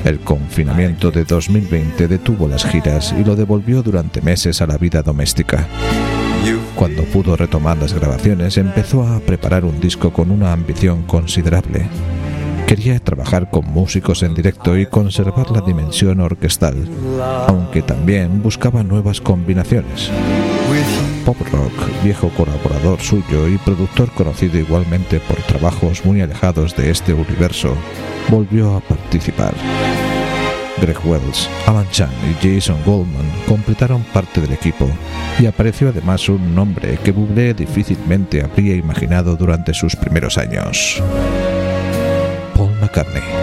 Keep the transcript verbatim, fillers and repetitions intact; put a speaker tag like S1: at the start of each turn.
S1: El confinamiento de dos mil veinte detuvo las giras y lo devolvió durante meses a la vida doméstica. Cuando pudo retomar las grabaciones, empezó a preparar un disco con una ambición considerable. Quería trabajar con músicos en directo y conservar la dimensión orquestal, aunque también buscaba nuevas combinaciones. Pop Rock, viejo colaborador suyo y productor conocido igualmente por trabajos muy alejados de este universo, volvió a participar. Greg Wells, Alan Chan y Jason Goldman completaron parte del equipo, y apareció además un nombre que Bublé difícilmente habría imaginado durante sus primeros años: Paul McCartney.